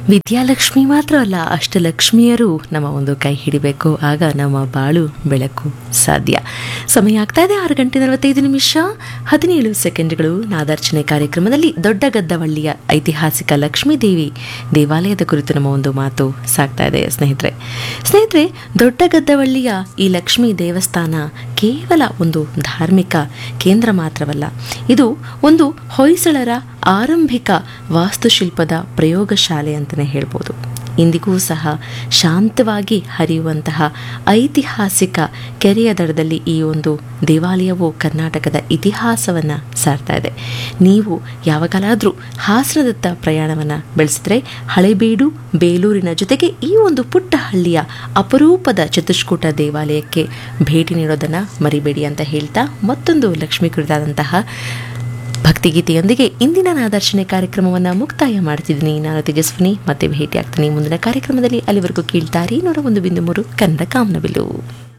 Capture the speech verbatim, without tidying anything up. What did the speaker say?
ವಿದ್ಯಾಲಕ್ಷ್ಮಿ ಮಾತ್ರ ಅಲ್ಲ, ಅಷ್ಟಲಕ್ಷ್ಮಿಯರು ನಮ್ಮ ಒಂದು ಕೈ ಹಿಡಿಬೇಕು, ಆಗ ನಮ್ಮ ಬಾಳು ಬೆಳಕು ಸಾಧ್ಯ. ಸಮಯ ಆಗ್ತಾ ಇದೆ ಆರು ಗಂಟೆ ನಲವತ್ತೈದು ನಿಮಿಷ ಹದಿನೇಳು ಸೆಕೆಂಡ್ಗಳು. ನಾದಾರ್ಚನೆ ಕಾರ್ಯಕ್ರಮದಲ್ಲಿ ದೊಡ್ಡಗದ್ದವಳ್ಳಿಯ ಐತಿಹಾಸಿಕ ಲಕ್ಷ್ಮೀದೇವಿ ದೇವಾಲಯದ ಕುರಿತು ನಮ್ಮ ಒಂದು ಮಾತು ಸಾಗ್ತಾ ಇದೆ ಸ್ನೇಹಿತರೆ. ಸ್ನೇಹಿತರೆ, ದೊಡ್ಡಗದ್ದವಳ್ಳಿಯ ಈ ಲಕ್ಷ್ಮೀ ದೇವಸ್ಥಾನ ಕೇವಲ ಒಂದು ಧಾರ್ಮಿಕ ಕೇಂದ್ರ ಮಾತ್ರವಲ್ಲ, ಇದು ಒಂದು ಹೊಯ್ಸಳರ ಆರಂಭಿಕ ವಾಸ್ತುಶಿಲ್ಪದ ಪ್ರಯೋಗಶಾಲೆ ಅಂತಲೇ ಹೇಳ್ಬೋದು. ಇಂದಿಗೂ ಸಹ ಶಾಂತವಾಗಿ ಹರಿಯುವಂತಹ ಐತಿಹಾಸಿಕ ಕೆರೆಯ ದಡದಲ್ಲಿ ಈ ಒಂದು ದೇವಾಲಯವು ಕರ್ನಾಟಕದ ಇತಿಹಾಸವನ್ನು ಸಾರ್ತಾ ಇದೆ. ನೀವು ಯಾವಾಗಲಾದರೂ ಹಾಸನದತ್ತ ಪ್ರಯಾಣವನ್ನು ಬೆಳೆಸಿದ್ರೆ ಹಳೆಬೀಡು ಬೇಲೂರಿನ ಜೊತೆಗೆ ಈ ಒಂದು ಪುಟ್ಟ ಹಳ್ಳಿಯ ಅಪರೂಪದ ಚತುಷ್ಕೂಟ ದೇವಾಲಯಕ್ಕೆ ಭೇಟಿ ನೀಡೋದನ್ನು ಮರಿಬೇಡಿ ಅಂತ ಹೇಳ್ತಾ, ಮತ್ತೊಂದು ಲಕ್ಷ್ಮೀ ಕುರಿತಾದಂತಹ ಭಕ್ತಿಗೀತೆಯೊಂದಿಗೆ ಇಂದಿನ ನಾದರ್ಶನೆ ಕಾರ್ಯಕ್ರಮವನ್ನು ಮುಕ್ತಾಯ ಮಾಡ್ತಿದ್ದೀನಿ. ನಾನು ತೇಜಸ್ವಿನಿ, ಮತ್ತೆ ಭೇಟಿ ಆಗ್ತೀನಿ ಮುಂದಿನ ಕಾರ್ಯಕ್ರಮದಲ್ಲಿ. ಅಲ್ಲಿವರೆಗೂ ಕೇಳ್ತಾರಿ ನೂರ ಒಂದು ಬಿಂದು ಮೂರು ಕನ್ನಡ ಕಾಮನಬಿಲ್ಲು.